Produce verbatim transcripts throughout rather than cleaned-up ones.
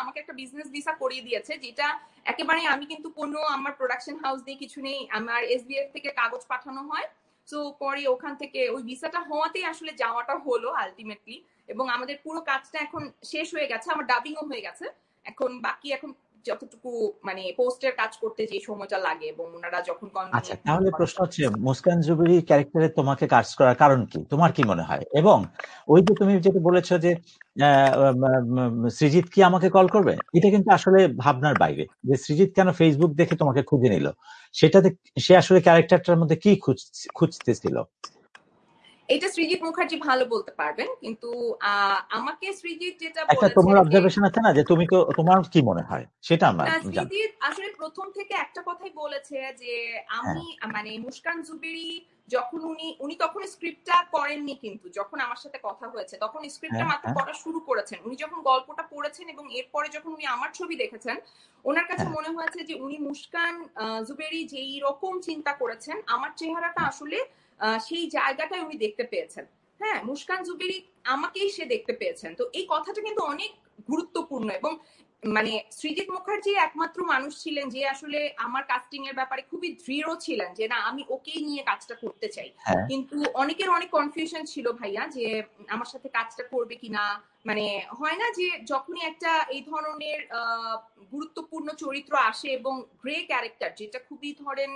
আমাকে একটা business visa করিয়ে দিয়েছে, যেটা একেবারে আমি কিন্তু কোনো আমার প্রোডাকশন হাউস দিয়ে কিছু নেই, আমার এসবিএফ থেকে কাগজ পাঠানো হয়। তো পরে ওখান থেকে ওই ভিসাটা হওয়াতেই আসলে যাওয়াটা হলো আলটিমেটলি, এবং আমাদের পুরো কাজটা এখন শেষ হয়ে গেছে, আমার ডাবিংও হয়ে গেছে। এখন বাকি এখন যতটুকু মানে পোস্টের কাজ করতে যে সময়টা লাগে এবং ওনারা যখন আচ্ছা, তাহলে প্রশ্ন হচ্ছে মুস্কান জুবেরি ক্যারেক্টারে তোমাকে কাস্ট করার কারণ কি, তোমার কি মনে হয়? এবং ওই যে তুমি যেটা বলেছো যে সৃজিত কি আমাকে কল করবে, এটা কিন্তু আসলে ভাবনার বাইরে, যে সৃজিত কেন ফেসবুক দেখে তোমাকে খুঁজে নিল, সেটাতে সে আসলে ক্যারেক্টারটার মধ্যে কি খুঁজতেছিল? এটা সৃজিত মুখার্জি ভালো বলতে পারবেন, কিন্তু আমাকে সৃজিত যেটা একটা বলেছে, তোমার অবজারভেশন আছে না, যে তুমি তো তোমার কি মনে হয় সেটা আমরা জানি। সৃজিত আসলে প্রথম থেকে একটা কথাই বলেছে যে আমি মানে মুস্কান জুবেরি যখন উনি উনি তখন স্ক্রিপ্টটা করেননি, কিন্তু যখন আমার সাথে কথা হয়েছে তখন স্ক্রিপ্টটা মাত্র পড়া শুরু করেছেন। উনি যখন গল্পটা পড়েছেন এবং এরপরে যখন উনি আমার ছবি দেখেছেন, ওনার কাছে মনে হয়েছে যে উনি মুস্কান জুবেরি যেই রকম চিন্তা করেছেন, আমার চেহারাটা আসলে সেই জায়গাটায় উনি দেখতে পেয়েছেন। হ্যাঁ, মুস্কান জুবেরি আমাকেই সে দেখতে পেয়েছেন। তো এই কথাটা কিন্তু অনেক গুরুত্বপূর্ণ, এবং মানে সৃজিত মুখার্জি একমাত্র মানুষ ছিলেন যে আসলে আমার কাস্টিং এর ব্যাপারে খুবই দৃঢ় ছিলেন যে না, আমি ওকেই নিয়ে কাজটা করতে চাই। কিন্তু অনেকের অনেক কনফিউশন ছিল ভাইয়া, যে আমার সাথে কাজটা করবে কিনা। মানে হয় না যে যখনই একটা এই ধরনের গুরুত্বপূর্ণ চরিত্র আসে এবং গ্রে ক্যারেক্টার, যেটা খুবই ধরেন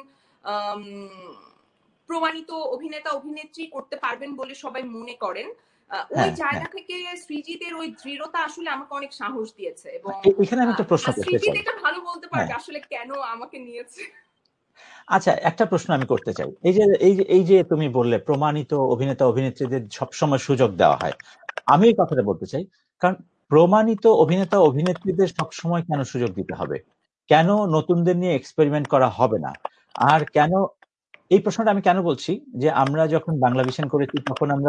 প্রমাণিত অভিনেতা অভিনেত্রী করতে পারবেন বলে সবাই মনে করেন, ওই জায়গা থেকে সৃজিতের ওই দৃঢ়তা আসলে আমাকে অনেক সাহস দিয়েছে। এবং এখানে আমি একটা প্রশ্ন করতে চাই, সৃজিত এটা ভালো বলতে পারবে আসলে কেন আমাকে নিয়েছে। আচ্ছা, একটা প্রশ্ন আমি করতে চাই। এই যে এই যে এই যে তুমি বললে প্রমাণিত অভিনেতা অভিনেত্রীদের সবসময় সুযোগ দেওয়া হয়, আমি এই কথাটা বলতে চাই, কারণ প্রমাণিত অভিনেতা অভিনেত্রীদের সবসময় কেন সুযোগ দিতে হবে? কেন নতুনদের নিয়ে এক্সপেরিমেন্ট করা হবে না? আর কেন, এই প্রশ্নটা আমি কেন বলছি, যে আমরা যখন বাংলাভিশন করেছি তখন আমরা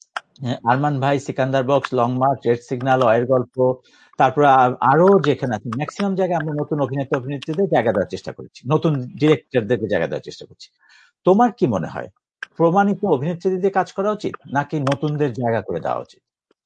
আরমান ভাই, Sikandar box, long March, red signal, অয়ের গল্প, তারপর আরো যেখানে আছে ম্যাক্সিমাম জায়গায় আমরা নতুন অভিনেতা অভিনেত্রীদের জায়গা দেওয়ার চেষ্টা করেছি, নতুন ডিরেক্টরদেরকে জায়গা দেওয়ার চেষ্টা করছি। তোমার কি মনে হয়, প্রমাণিত অভিনেত্রীদের কাজ করা উচিত নাকি নতুনদের জায়গা করে দেওয়া উচিত?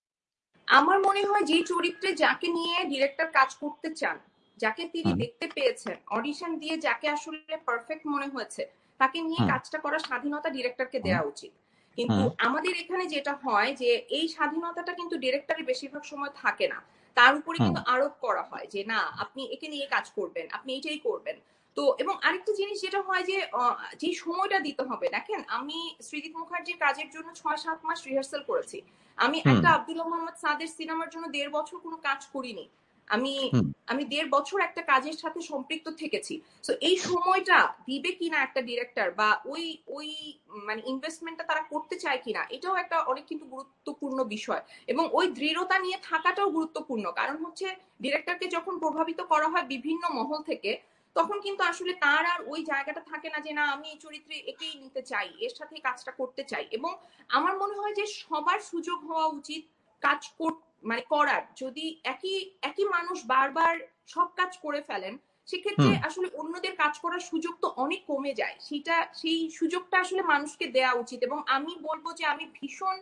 আমার মনে হয় যে চরিত্রে যাকে নিয়ে ডিরেক্টর কাজ করতে চান, যাকে তিনি দেখতে পেয়েছেন, অডিশন দিয়ে যাকে আসলে পারফেক্ট মনে হয়েছে, তাকে নিয়ে কাজটা করার স্বাধীনতা ডিরেক্টরকে দেওয়া উচিত। কিন্তু আমাদের এখানে যেটা হয় যে এই স্বাধীনতাটা কিন্তু ডিরেক্টরের বেশিরভাগ সময় থাকে না, তার উপরে কিন্তু আরোপ করা হয় যে না, আপনি একে নিয়ে কাজ করবেন, আপনি এটাই করবেন। তো এবং আরেকটা জিনিস যেটা হয় যে যে সময়টা দিতে হবে, দেখেন আমি সৃজিত মুখার্জির কাজের জন্য ছয় সাত মাস রিহার্সাল করেছি। আমি একটা আব্দুল্লাহ মোহাম্মদ সাদের সিনেমার জন্য দেড় বছর কোনো কাজ করিনি। আমি আমি দেড় বছর একটা কাজের সাথে সম্পৃক্ত থেকেছি। তো এই সময়টা দিবে কিনা একটা ডিরেক্টর, বা ওই ওই মানে ইনভেস্টমেন্টটা তারা করতে চায় কিনা, এটাও একটা অনেক কিন্তু গুরুত্বপূর্ণ বিষয়। এবং ওই দৃঢ়তা নিয়ে থাকাটাও গুরুত্বপূর্ণ, কারণ হচ্ছে ডিরেক্টরকে যখন প্রভাবিত করা হয় বিভিন্ন মহল থেকে, তখন কিন্তু আসলে তার আর ওই জায়গাটা থাকে না যে না, আমি এই চরিত্রে একেই নিতে চাই, এর সাথে কাজটা করতে চাই। এবং আমার মনে হয় যে সবার সুযোগ হওয়া উচিত কাজ মানে করার। যদি একই একই মানুষ বারবার সব কাজ করে ফেলেন, সেক্ষেত্রে আসলে অন্যদের কাজ করার সুযোগ তো অনেক কমে যায়। সেটা সেই সুযোগটা আসলে মানুষকে দেওয়া উচিত। এবং আমি বলবো যে আমি ভীষণ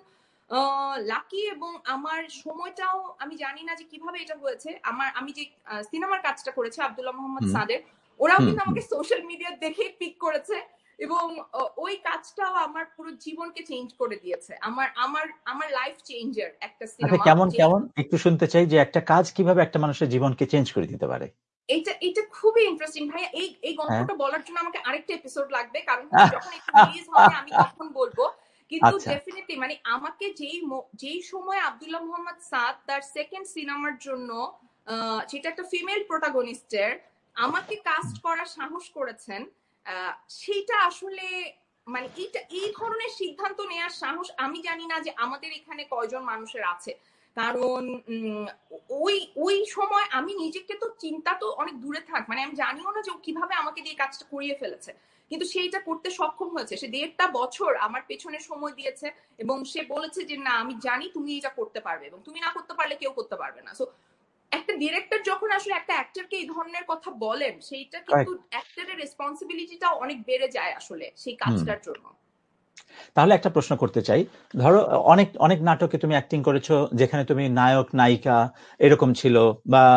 লাকি, এবং আমার সময়টাও আমি জানি না যে কিভাবে এটা হয়েছে। আমার আমি যে সিনেমার কাজটা করেছি আব্দুল্লাহ মোহাম্মদ সাদের, ওরাও কিন্তু আমাকে সোশ্যাল মিডিয়া দেখে পিক করেছে, এবং ওই কাজটাও আমার পুরো জীবনকে চেঞ্জ করে দিয়েছে। আমার আমার আমার লাইফ চেঞ্জার একটা সিনেমা। কেমন কেমন একটু শুনতে চাই, যে একটা কাজ কিভাবে একটা মানুষের জীবনকে চেঞ্জ করে দিতে পারে। এটা এটা খুবই ইন্টারেস্টিং ভাইয়া। এই এই গল্পটা বলার জন্য আমাকে আরেকটা এপিসোড লাগবে, কারণ যখন এটা রিলিজ হবে আমি তখন বলবো। কিন্তু ডেফিনেটলি মানে আমাকে যেই যেই সময় আব্দুল্লাহ মোহাম্মদ সাদ তার সেকেন্ড সিনেমার জন্য, যেটা একটা ফিমেল প্রোটাগনিস্টের, আমাকে কাস্ট করার সাহস করেছেন, সেটা আসলে মানে এইটা এই ধরনের সিদ্ধান্ত নেওয়ার সাহস আমি জানি না যে আমাদের এখানে কয়জন মানুষের আছে। কারণ ওই ওই সময় আমি নিজেকে তো চিন্তা তো অনেক দূরে থাক, মানে আমি জানিও না যে কিভাবে আমাকে দিয়ে কাজটা করিয়ে ফেলেছে, কিন্তু সেইটা করতে সক্ষম হয়েছে। সে দেড়টা বছর আমার পেছনে সময় দিয়েছে, এবং সে বলেছে যে না, আমি জানি তুমি এটা করতে পারবে, এবং তুমি না করতে পারলে কেউ করতে পারবে না। সো একটা ডিরেক্টর যখন আসলে একটা অ্যাক্টরকে এই ধরনের কথা বলেন, সেইটা কিন্তু অ্যাক্টরের রেসপন্সিবিলিটিটা অনেক বেড়ে যায় আসলে সেই কাজটার জন্য। তাহলে একটা প্রশ্ন করতে চাই, ধরো অনেক অনেক নাটকে তুমি অ্যাক্টিং করেছো যেখানে তুমি নায়ক নায়িকা এরকম ছিল, বা